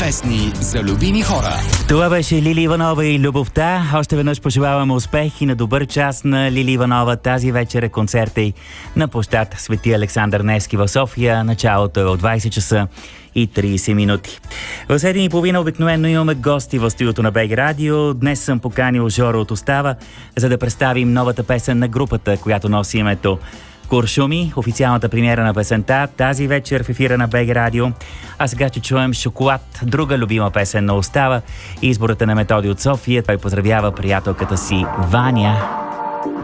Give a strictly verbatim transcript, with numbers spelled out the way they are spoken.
Песни за любими хора. Това беше Лили Иванова и любовта. Още веднъж пожелаваме успех и на добър час на Лили Иванова. Тази вечер е концерта й на площад Свети Александър Невски в София. Началото е от двайсет часа и трийсет минути. В седем и половина обикновено имаме гости в студиото на БГ Радио. Днес съм поканил Жоро от Остава, за да представим новата песен на групата, която носи името Куршуми, официалната премиера на песента тази вечер в ефира на БГ Радио. А сега ще чуем Шоколад, друга любима песен на Остава. Изборът е на Методи от София. Той поздравява приятелката си Ваня.